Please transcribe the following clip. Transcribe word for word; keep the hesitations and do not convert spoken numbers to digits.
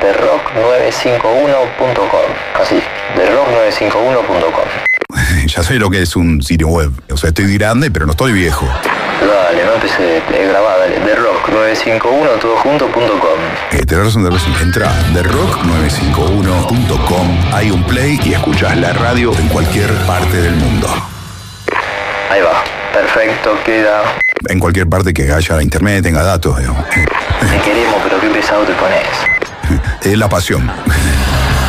the rock nueve cinco uno punto com. Así, the rock nueve cinco uno punto com. Ya sé lo que es un sitio web. O sea, estoy grande, pero no estoy viejo. Dale, no empecé, te grabá, dale. the rock nueve cinco uno todo junto punto com. Eh, tenés razón, tenés razón. Entra a the rock nueve cinco uno punto com. Hay un play y escuchás la radio en cualquier parte del mundo. Ahí va, perfecto, queda. En cualquier parte que haya internet, tenga datos, digamos. Te queremos, pero qué pesado te pones. Es la pasión.